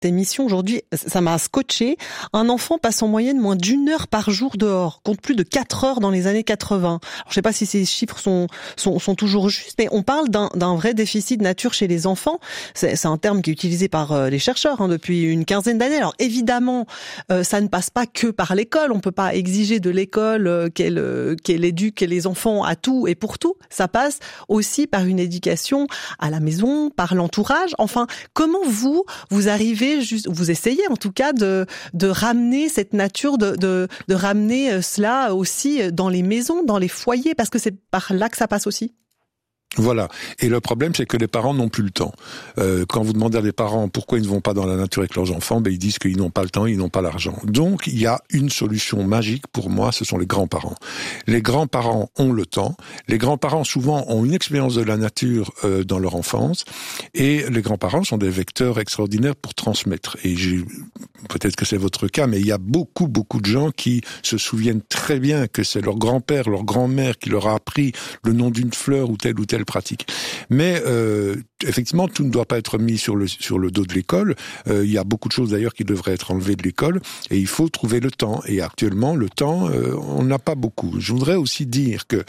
émission aujourd'hui, ça m'a scotché. Un enfant passe en moyenne moins d'1 heure par jour dehors, contre plus de 4 heures dans les années 80. Alors, je sais pas si ces chiffres sont toujours justes, mais on parle d'un vrai déficit de nature chez les enfants. C'est un terme qui est utilisé par les chercheurs depuis une quinzaine d'années. Alors évidemment, ça ne passe pas que par l'école. On peut pas exiger de l'école qu'elle éduque les enfants à tout et pour tout. Ça passe aussi par une éducation à la maison, par l'entourage. Enfin, comment vous arrivez vous essayez en tout cas de ramener cette nature, de ramener cela aussi dans les maisons, dans les foyers, parce que c'est par là que ça passe aussi. Voilà. Et le problème, c'est que les parents n'ont plus le temps. Quand vous demandez à des parents pourquoi ils ne vont pas dans la nature avec leurs enfants, ils disent qu'ils n'ont pas le temps, ils n'ont pas l'argent. Donc, il y a une solution magique pour moi, ce sont les grands-parents. Les grands-parents ont le temps. Les grands-parents, souvent, ont une expérience de la nature dans leur enfance. Et les grands-parents sont des vecteurs extraordinaires pour transmettre. Et peut-être que c'est votre cas, mais il y a beaucoup de gens qui se souviennent très bien que c'est leur grand-père, leur grand-mère qui leur a appris le nom d'une fleur ou telle pratique. Mais effectivement, tout ne doit pas être mis sur le dos de l'école. Il y a beaucoup de choses d'ailleurs qui devraient être enlevées de l'école et il faut trouver le temps. Et actuellement, le temps, on n'a pas beaucoup. Je voudrais aussi dire que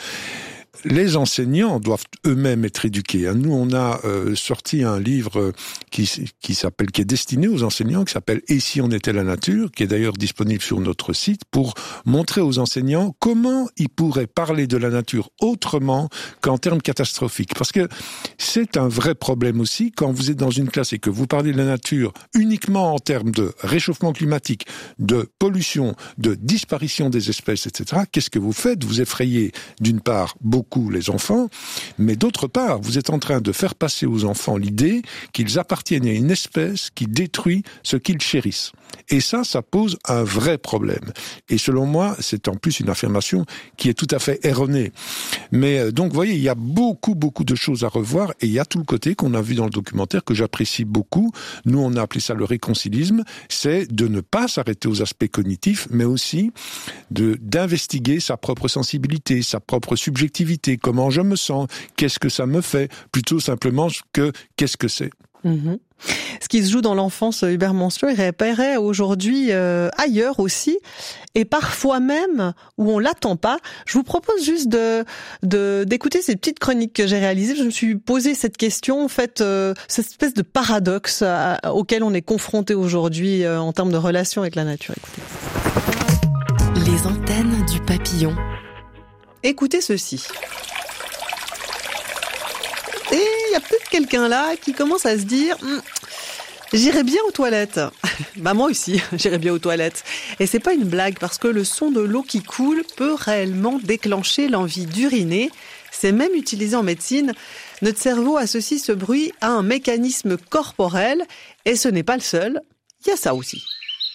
les enseignants doivent eux-mêmes être éduqués. Nous, on a sorti un livre qui est destiné aux enseignants, qui s'appelle « Et si on était la nature ?», qui est d'ailleurs disponible sur notre site, pour montrer aux enseignants comment ils pourraient parler de la nature autrement qu'en termes catastrophiques. Parce que c'est un vrai problème aussi, quand vous êtes dans une classe et que vous parlez de la nature uniquement en termes de réchauffement climatique, de pollution, de disparition des espèces, etc., qu'est-ce que vous faites ? Vous effrayez, d'une part, beaucoup les enfants, mais d'autre part, vous êtes en train de faire passer aux enfants l'idée qu'ils appartiennent à une espèce qui détruit ce qu'ils chérissent. Et ça pose un vrai problème. Et selon moi, c'est en plus une affirmation qui est tout à fait erronée. Mais donc, vous voyez, il y a beaucoup de choses à revoir et il y a tout le côté qu'on a vu dans le documentaire que j'apprécie beaucoup. Nous, on a appelé ça le réconcilisme. C'est de ne pas s'arrêter aux aspects cognitifs, mais aussi d'investiguer sa propre sensibilité, sa propre subjectivité, comment je me sens, qu'est-ce que ça me fait, plutôt simplement que qu'est-ce que c'est. Mmh. Ce qui se joue dans l'enfance, Hubert Mancelot, il réapparaît aujourd'hui ailleurs aussi, et parfois même où on l'attend pas. Je vous propose juste d'écouter ces petites chroniques que j'ai réalisées. Je me suis posé cette question, en fait, cette espèce de paradoxe auquel on est confronté aujourd'hui en termes de relation avec la nature. Écoutez. Les antennes du papillon. Écoutez ceci. Et il y a peut-être quelqu'un là qui commence à se dire j'irais bien aux toilettes. Moi aussi, j'irais bien aux toilettes. Et c'est pas une blague parce que le son de l'eau qui coule peut réellement déclencher l'envie d'uriner. C'est même utilisé en médecine. Notre cerveau associe ce bruit à un mécanisme corporel et ce n'est pas le seul. Il y a ça aussi.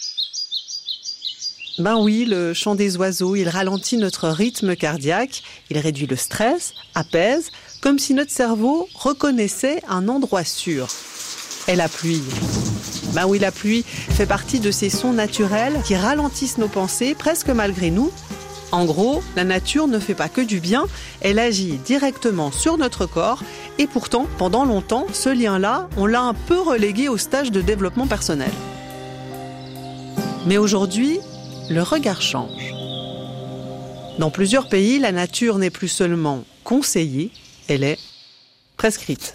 Oui, le chant des oiseaux, il ralentit notre rythme cardiaque, il réduit le stress, apaise, comme si notre cerveau reconnaissait un endroit sûr. Et la pluie. Oui, la pluie fait partie de ces sons naturels qui ralentissent nos pensées presque malgré nous. En gros, la nature ne fait pas que du bien, elle agit directement sur notre corps et pourtant, pendant longtemps, ce lien-là, on l'a un peu relégué au stage de développement personnel. Mais aujourd'hui, le regard change. Dans plusieurs pays, la nature n'est plus seulement conseillée, elle est prescrite.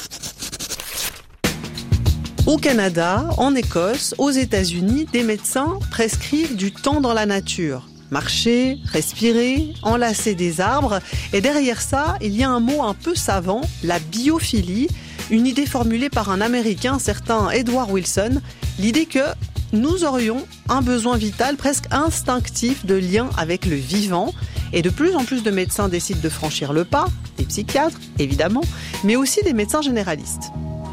Au Canada, en Écosse, aux États-Unis, des médecins prescrivent du temps dans la nature. Marcher, respirer, enlacer des arbres. Et derrière ça, il y a un mot un peu savant, la biophilie, une idée formulée par un Américain, certain Edward Wilson, l'idée que nous aurions un besoin vital presque instinctif de lien avec le vivant. Et de plus en plus de médecins décident de franchir le pas, des psychiatres, évidemment, mais aussi des médecins généralistes.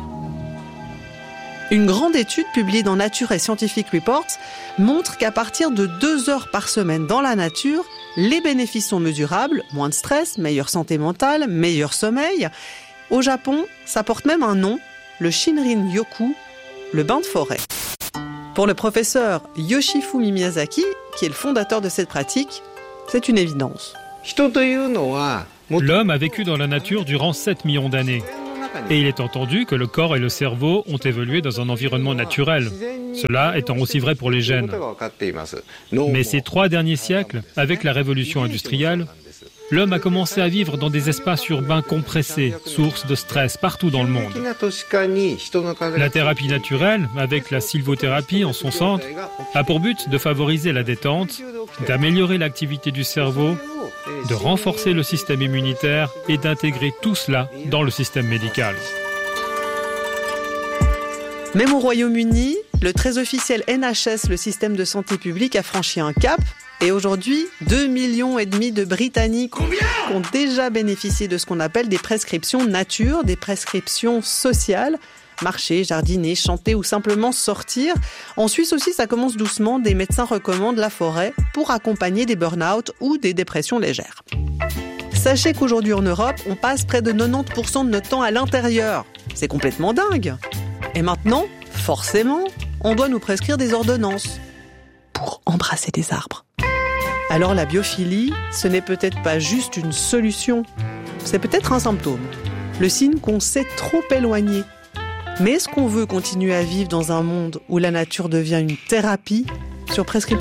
Une grande étude publiée dans Nature et Scientific Reports montre qu'à partir de 2 heures par semaine dans la nature, les bénéfices sont mesurables, moins de stress, meilleure santé mentale, meilleur sommeil. Au Japon, ça porte même un nom, le Shinrin-yoku, le bain de forêt. Pour le professeur Yoshifumi Miyazaki, qui est le fondateur de cette pratique, c'est une évidence. L'homme a vécu dans la nature durant 7 millions d'années. Et il est entendu que le corps et le cerveau ont évolué dans un environnement naturel. Cela étant aussi vrai pour les gènes. Mais ces 3 derniers siècles, avec la révolution industrielle, l'homme a commencé à vivre dans des espaces urbains compressés, source de stress partout dans le monde. La thérapie naturelle, avec la sylvothérapie en son centre, a pour but de favoriser la détente, d'améliorer l'activité du cerveau, de renforcer le système immunitaire et d'intégrer tout cela dans le système médical. Même au Royaume-Uni, le très officiel NHS, le système de santé publique, a franchi un cap. Et aujourd'hui, 2,5 millions de Britanniques ont déjà bénéficié de ce qu'on appelle des prescriptions nature, des prescriptions sociales. Marcher, jardiner, chanter ou simplement sortir. En Suisse aussi, ça commence doucement. Des médecins recommandent la forêt pour accompagner des burn-out ou des dépressions légères. Sachez qu'aujourd'hui en Europe, on passe près de 90% de notre temps à l'intérieur. C'est complètement dingue. Et maintenant, forcément, on doit nous prescrire des ordonnances pour embrasser des arbres. Alors la biophilie, ce n'est peut-être pas juste une solution, c'est peut-être un symptôme, le signe qu'on s'est trop éloigné. Mais est-ce qu'on veut continuer à vivre dans un monde où la nature devient une thérapie sur prescription ?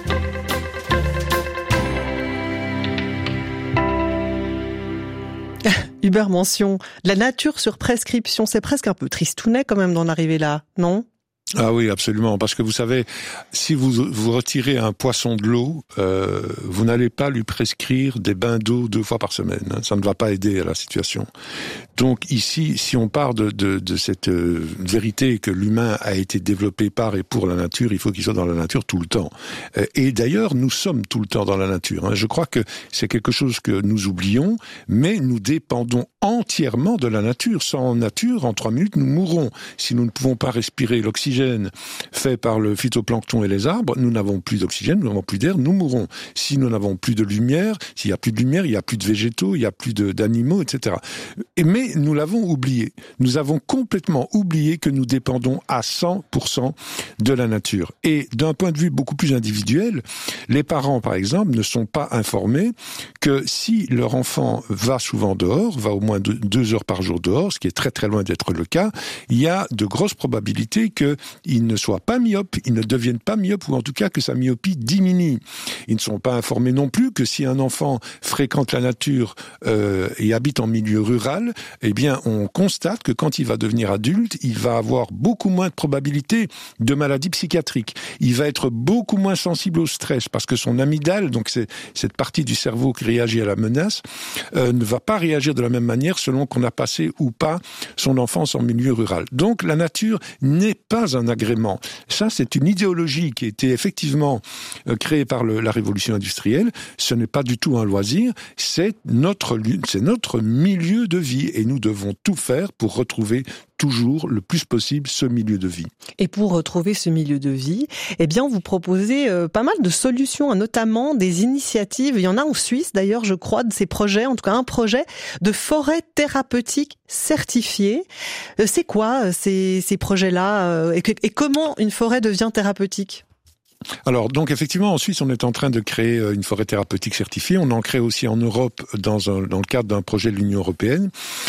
Hubert Mention, la nature sur prescription, c'est presque un peu tristounet quand même d'en arriver là, non ? Ah oui, absolument. Parce que vous savez, si vous retirez un poisson de l'eau, vous n'allez pas lui prescrire des bains d'eau 2 fois par semaine. Hein. Ça ne va pas aider à la situation. Donc ici, si on part de cette vérité que l'humain a été développé par et pour la nature, il faut qu'il soit dans la nature tout le temps. Et d'ailleurs, nous sommes tout le temps dans la nature. Hein. Je crois que c'est quelque chose que nous oublions, mais nous dépendons entièrement de la nature. Sans nature, en 3 minutes, nous mourrons. Si nous ne pouvons pas respirer l'oxygène fait par le phytoplancton et les arbres, nous n'avons plus d'oxygène, nous n'avons plus d'air, nous mourrons. Si nous n'avons plus de lumière, s'il n'y a plus de lumière, il n'y a plus de végétaux, il n'y a plus d'animaux, etc. Mais nous l'avons oublié. Nous avons complètement oublié que nous dépendons à 100% de la nature. Et d'un point de vue beaucoup plus individuel, les parents, par exemple, ne sont pas informés que si leur enfant va souvent dehors, va au moins 2 heures par jour dehors, ce qui est très très loin d'être le cas, il y a de grosses probabilités qu'ils ne soient pas myopes, ils ne deviennent pas myopes, ou en tout cas que sa myopie diminue. Ils ne sont pas informés non plus que si un enfant fréquente la nature et habite en milieu rural, eh bien on constate que quand il va devenir adulte, il va avoir beaucoup moins de probabilités de maladies psychiatriques. Il va être beaucoup moins sensible au stress parce que son amygdale, donc c'est cette partie du cerveau qui réagit à la menace, ne va pas réagir de la même manière selon qu'on a passé ou pas son enfance en milieu rural. Donc la nature n'est pas un agrément. Ça, c'est une idéologie qui a été effectivement créée par la révolution industrielle. Ce n'est pas du tout un loisir, c'est notre milieu de vie et nous devons tout faire pour retrouver toujours le plus possible ce milieu de vie. Et pour retrouver ce milieu de vie, eh bien, vous proposez pas mal de solutions, notamment des initiatives. Il y en a en Suisse, d'ailleurs, je crois, de ces projets, en tout cas un projet de forêt thérapeutique certifiée. C'est quoi ces projets-là et comment une forêt devient thérapeutique ? Alors, donc effectivement, en Suisse, on est en train de créer une forêt thérapeutique certifiée. On en crée aussi en Europe dans le cadre d'un projet de l'Union européenne.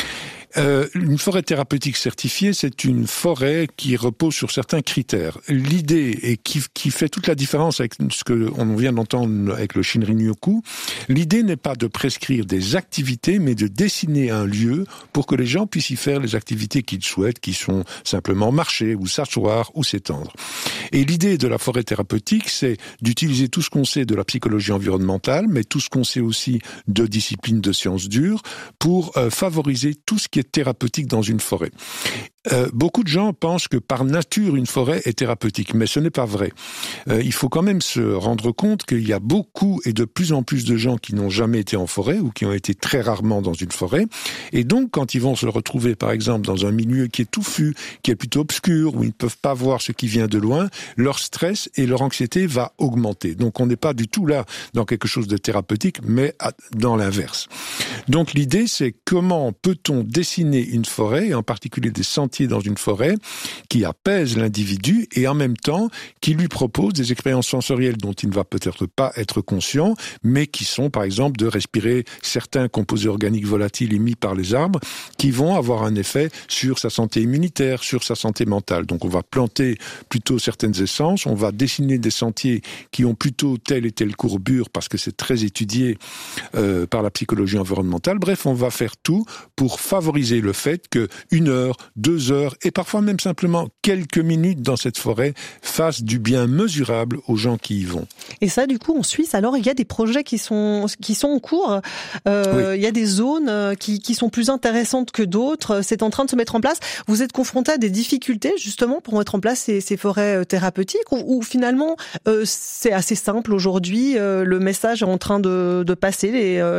Une forêt thérapeutique certifiée, c'est une forêt qui repose sur certains critères. L'idée, et qui fait toute la différence avec ce que on vient d'entendre avec le Shinrin-yoku, l'idée n'est pas de prescrire des activités, mais de dessiner un lieu pour que les gens puissent y faire les activités qu'ils souhaitent, qui sont simplement marcher, ou s'asseoir, ou s'étendre. Et l'idée de la forêt thérapeutique, c'est d'utiliser tout ce qu'on sait de la psychologie environnementale, mais tout ce qu'on sait aussi de disciplines de sciences dures, pour favoriser tout ce qui est thérapeutique dans une forêt. Beaucoup de gens pensent que par nature une forêt est thérapeutique, mais ce n'est pas vrai. Il faut quand même se rendre compte qu'il y a beaucoup et de plus en plus de gens qui n'ont jamais été en forêt ou qui ont été très rarement dans une forêt. Et donc, quand ils vont se retrouver, par exemple, dans un milieu qui est touffu, qui est plutôt obscur, où ils ne peuvent pas voir ce qui vient de loin, leur stress et leur anxiété va augmenter. Donc, on n'est pas du tout là dans quelque chose de thérapeutique, mais dans l'inverse. Donc, l'idée, c'est comment peut-on dessiner une forêt, et en particulier des sentiers sentiers dans une forêt, qui apaisent l'individu et en même temps qui lui proposent des expériences sensorielles dont il ne va peut-être pas être conscient, mais qui sont par exemple de respirer certains composés organiques volatiles émis par les arbres, qui vont avoir un effet sur sa santé immunitaire, sur sa santé mentale. Donc on va planter plutôt certaines essences, on va dessiner des sentiers qui ont plutôt telle et telle courbure parce que c'est très étudié par la psychologie environnementale. Bref, on va faire tout pour favoriser le fait que 1 heure, 2 heures et parfois même simplement quelques minutes dans cette forêt fassent du bien mesurable aux gens qui y vont. Et ça, du coup, en Suisse, alors, il y a des projets qui sont en cours. Oui. Il y a des zones qui sont plus intéressantes que d'autres. C'est en train de se mettre en place. Vous êtes confronté à des difficultés, justement, pour mettre en place ces forêts thérapeutiques ou finalement, c'est assez simple aujourd'hui. Le message est en train de passer.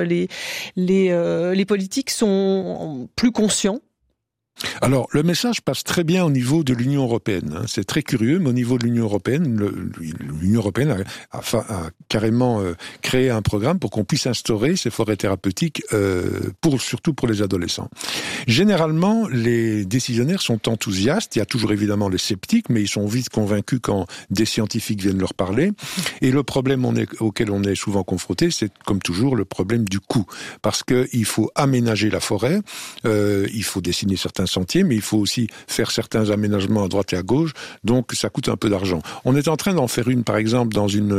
Les politiques sont plus conscients. Alors, le message passe très bien au niveau de l'Union européenne. C'est très curieux, mais au niveau de l'Union européenne, l'Union européenne a carrément créé un programme pour qu'on puisse instaurer ces forêts thérapeutiques, surtout pour les adolescents. Généralement, les décisionnaires sont enthousiastes. Il y a toujours évidemment les sceptiques, mais ils sont vite convaincus quand des scientifiques viennent leur parler. Et le problème auquel on est souvent confronté, c'est comme toujours le problème du coût. Parce que il faut aménager la forêt, il faut dessiner certains sentiers, mais il faut aussi faire certains aménagements à droite et à gauche, donc ça coûte un peu d'argent. On est en train d'en faire une, par exemple,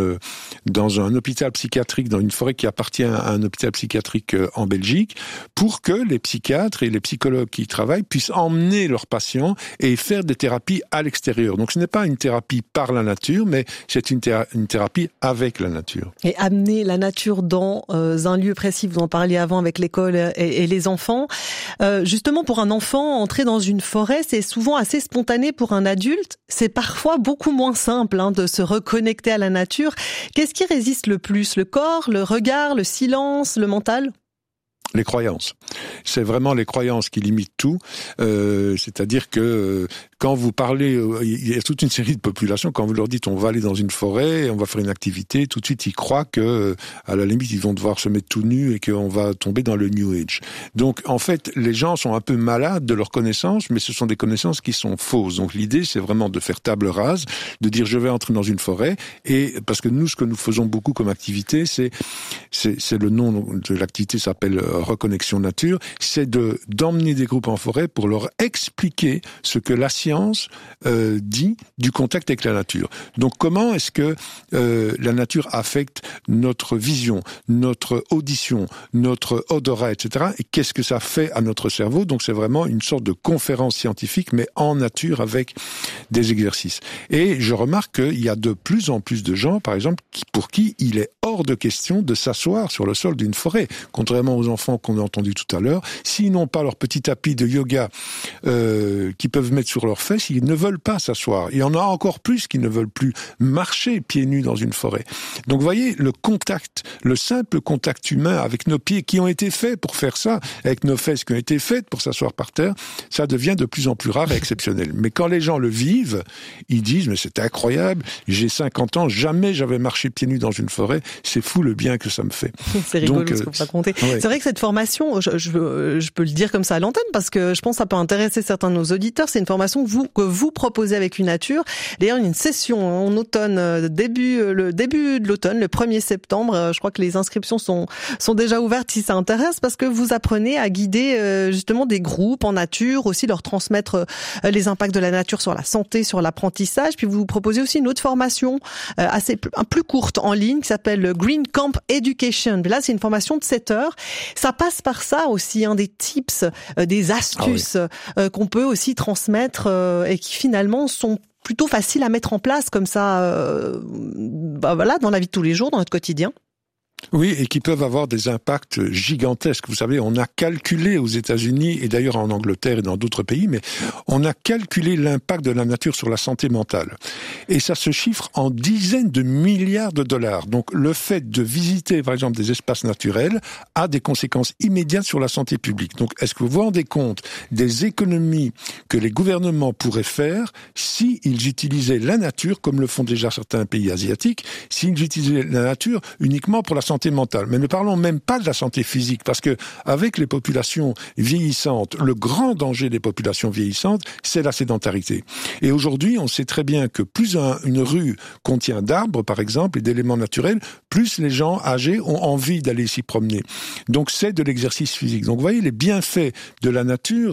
dans un hôpital psychiatrique, dans une forêt qui appartient à un hôpital psychiatrique en Belgique, pour que les psychiatres et les psychologues qui y travaillent puissent emmener leurs patients et faire des thérapies à l'extérieur. Donc ce n'est pas une thérapie par la nature, mais c'est une thérapie avec la nature. Et amener la nature dans un lieu précis, vous en parliez avant avec l'école et les enfants. Justement, pour un enfant, entrer dans une forêt, c'est souvent assez spontané. Pour un adulte, c'est parfois beaucoup moins simple de se reconnecter à la nature. Qu'est-ce qui résiste le plus? Le corps, le regard, le silence, le mental? Les croyances. C'est vraiment les croyances qui limitent tout. C'est-à-dire que quand vous parlez, il y a toute une série de populations, quand vous leur dites on va aller dans une forêt, on va faire une activité, tout de suite ils croient que, à la limite, ils vont devoir se mettre tout nus et qu'on va tomber dans le New Age. Donc, en fait, les gens sont un peu malades de leurs connaissances, mais ce sont des connaissances qui sont fausses. Donc, l'idée, c'est vraiment de faire table rase, de dire je vais entrer dans une forêt, et parce que nous, ce que nous faisons beaucoup comme activité, c'est le nom de l'activité s'appelle Reconnexion Nature, c'est d'emmener des groupes en forêt pour leur expliquer ce que la science dit du contact avec la nature. Donc comment est-ce que la nature affecte notre vision, notre audition, notre odorat, etc. Et qu'est-ce que ça fait à notre cerveau? Donc c'est vraiment une sorte de conférence scientifique, mais en nature avec des exercices. Et je remarque qu'il y a de plus en plus de gens, par exemple, pour qui il est hors de question de s'asseoir sur le sol d'une forêt. Contrairement aux enfants qu'on a entendus tout à l'heure, s'ils n'ont pas leur petit tapis de yoga qu'ils peuvent mettre sur leurs fesses, ils ne veulent pas s'asseoir. Il y en a encore plus qui ne veulent plus marcher pieds nus dans une forêt. Donc vous voyez, le contact, le simple contact humain avec nos pieds qui ont été faits pour faire ça, avec nos fesses qui ont été faites pour s'asseoir par terre, ça devient de plus en plus rare et exceptionnel. Mais quand les gens le vivent, ils disent, mais c'est incroyable, j'ai 50 ans, jamais j'avais marché pieds nus dans une forêt, c'est fou le bien que ça me fait. C'est rigolo ce que vous racontez. Ouais. C'est vrai que cette formation, je peux le dire comme ça à l'antenne, parce que je pense que ça peut intéresser certains de nos auditeurs, c'est une formation que vous proposez avec une nature. D'ailleurs, il y a une session en automne, le début de l'automne, le 1er septembre. Je crois que les inscriptions sont déjà ouvertes si ça intéresse, parce que vous apprenez à guider justement des groupes en nature, aussi leur transmettre les impacts de la nature sur la santé, sur l'apprentissage. Puis vous proposez aussi une autre formation plus courte en ligne qui s'appelle Green Camp Education. Là, c'est une formation de 7 heures. Ça passe par ça aussi, des tips, des astuces qu'on peut aussi transmettre et qui finalement sont plutôt faciles à mettre en place comme ça, dans la vie de tous les jours, dans notre quotidien. Oui, et qui peuvent avoir des impacts gigantesques. Vous savez, on a calculé aux États-Unis, et d'ailleurs en Angleterre et dans d'autres pays, mais on a calculé l'impact de la nature sur la santé mentale. Et ça se chiffre en dizaines de milliards de dollars. Donc le fait de visiter, par exemple, des espaces naturels a des conséquences immédiates sur la santé publique. Donc est-ce que vous vous rendez compte des économies que les gouvernements pourraient faire s'ils utilisaient la nature, comme le font déjà certains pays asiatiques, s'ils utilisaient la nature uniquement pour la santé mentale. Mais ne parlons même pas de la santé physique, parce que avec les populations vieillissantes, le grand danger des populations vieillissantes, c'est la sédentarité. Et aujourd'hui, on sait très bien que plus une rue contient d'arbres, par exemple, et d'éléments naturels, plus les gens âgés ont envie d'aller s'y promener. Donc c'est de l'exercice physique. Donc vous voyez, les bienfaits de la nature,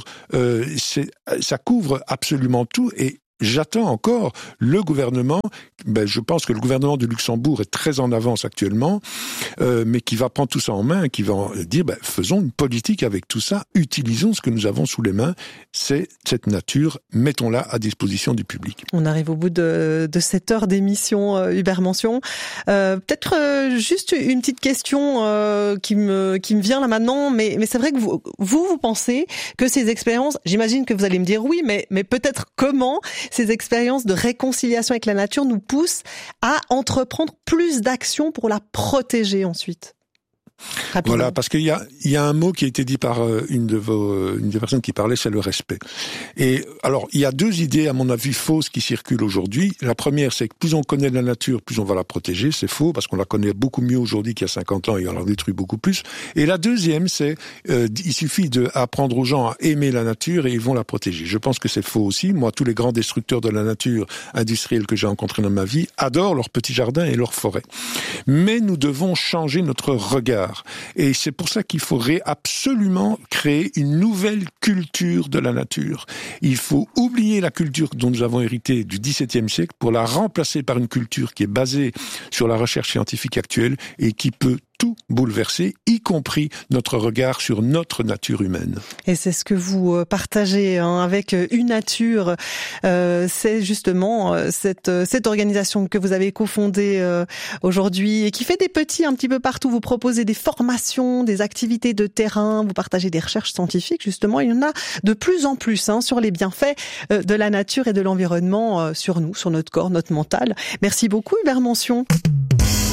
ça couvre absolument tout. Et j'attends encore le gouvernement, je pense que le gouvernement de Luxembourg est très en avance actuellement, mais qui va prendre tout ça en main, qui va dire faisons une politique avec tout ça, utilisons ce que nous avons sous les mains, c'est cette nature, mettons-la à disposition du public. On arrive au bout de cette heure d'émission, Hubert Mention. Peut-être juste une petite question qui me vient là maintenant, mais c'est vrai que vous pensez que ces expériences, j'imagine que vous allez me dire oui, mais peut-être comment ces expériences de réconciliation avec la nature nous poussent à entreprendre plus d'actions pour la protéger ensuite. Rapidement. Voilà, parce qu'il y a un mot qui a été dit par une des personnes qui parlait, c'est le respect. Et alors, il y a deux idées, à mon avis, fausses qui circulent aujourd'hui. La première, c'est que plus on connaît la nature, plus on va la protéger. C'est faux, parce qu'on la connaît beaucoup mieux aujourd'hui qu'il y a 50 ans et on la détruit beaucoup plus. Et la deuxième, c'est il suffit d'apprendre aux gens à aimer la nature et ils vont la protéger. Je pense que c'est faux aussi. Moi, tous les grands destructeurs de la nature industrielle que j'ai rencontrés dans ma vie adorent leurs petits jardins et leurs forêts. Mais nous devons changer notre regard. Et c'est pour ça qu'il faudrait absolument créer une nouvelle culture de la nature. Il faut oublier la culture dont nous avons hérité du XVIIe siècle pour la remplacer par une culture qui est basée sur la recherche scientifique actuelle et qui peut tout bouleverser, y compris notre regard sur notre nature humaine. Et c'est ce que vous partagez avec Unature. C'est justement cette organisation que vous avez cofondée aujourd'hui et qui fait des petits un petit peu partout. Vous proposez des formations, des activités de terrain, vous partagez des recherches scientifiques. Justement, il y en a de plus en plus sur les bienfaits de la nature et de l'environnement sur nous, sur notre corps, notre mental. Merci beaucoup, Hubert Mention.